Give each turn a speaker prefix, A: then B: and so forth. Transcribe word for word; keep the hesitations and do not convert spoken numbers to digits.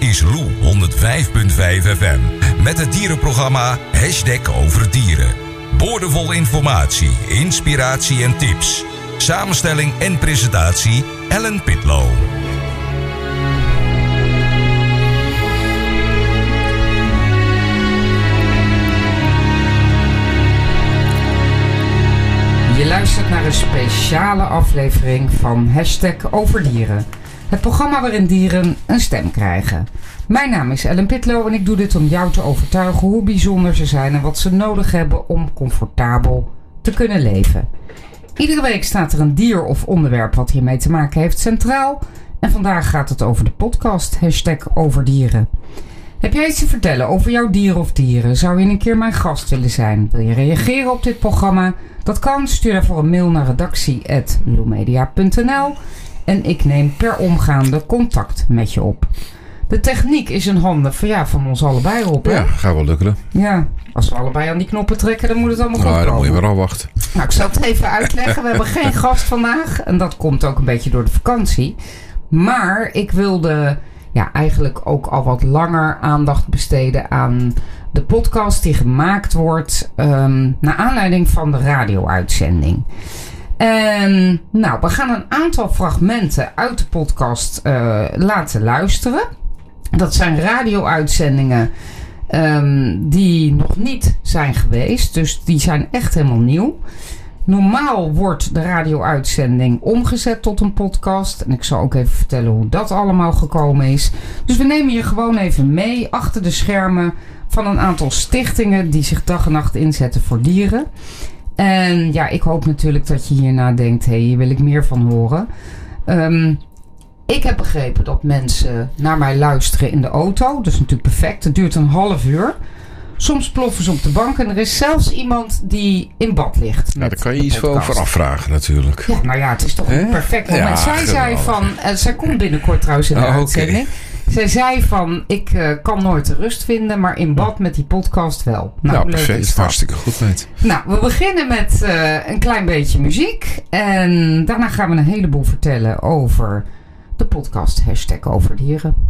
A: is Lou honderdvijf komma vijf F M met het dierenprogramma Hashtag Over Dieren. Boordevol informatie, inspiratie en tips. Samenstelling en presentatie Ellen Pitlow.
B: Je luistert naar een speciale aflevering van Hashtag Over Dieren. Het programma waarin dieren een stem krijgen. Mijn naam is Ellen Pitlow en ik doe dit om jou te overtuigen hoe bijzonder ze zijn en wat ze nodig hebben om comfortabel te kunnen leven. Iedere week staat er een dier of onderwerp wat hiermee te maken heeft centraal. En vandaag gaat het over de podcast Hashtag Over Dieren. Heb jij iets te vertellen over jouw dier of dieren? Zou je een keer mijn gast willen zijn? Wil je reageren op dit programma? Dat kan. Stuur daarvoor een mail naar redactie at loemedia punt n l en ik neem per omgaande contact met je op. De techniek is in handen van, ja, van ons allebei, Rob. Hè?
C: Ja, gaat wel lukken.
B: Ja, als we allebei aan die knoppen trekken, dan moet het allemaal goed
C: Nou,
B: komen.
C: dan moet je maar afwachten.
B: Nou, ik zal het even uitleggen. We hebben geen gast vandaag. En dat komt ook een beetje door de vakantie. Maar ik wilde ja, eigenlijk ook al wat langer aandacht besteden aan de podcast die gemaakt wordt um, naar aanleiding van de radio-uitzending. En nou, we gaan een aantal fragmenten uit de podcast uh, laten luisteren. Dat zijn radio-uitzendingen um, die nog niet zijn geweest. Dus die zijn echt helemaal nieuw. Normaal wordt de radio-uitzending omgezet tot een podcast. En ik zal ook even vertellen hoe dat allemaal gekomen is. Dus we nemen je gewoon even mee achter de schermen van een aantal stichtingen die zich dag en nacht inzetten voor dieren. En ja, ik hoop natuurlijk dat je hierna denkt, hé, hey, hier wil ik meer van horen. Um, ik heb begrepen dat mensen naar mij luisteren in de auto. Dat is natuurlijk perfect. Het duurt een half uur. Soms ploffen ze op de bank en er is zelfs iemand die in bad ligt.
C: Ja, daar kan je iets voor over afvragen natuurlijk.
B: Ja, nou ja, het is toch een
C: He?
B: perfect moment.
C: Ja,
B: zij
C: geweldig.
B: zei van, uh, zij komt binnenkort trouwens in de
C: Oh,
B: uitzending.
C: okay.
B: Zij zei van, ik uh, kan nooit de rust vinden, maar in bad met die podcast wel. Nou,
C: Nou,
B: leuk
C: perfect.
B: is dat.
C: Hartstikke goed, meid.
B: Nou, we beginnen met uh, een klein beetje muziek. En daarna gaan we een heleboel vertellen over de podcast Hashtag Over Dieren.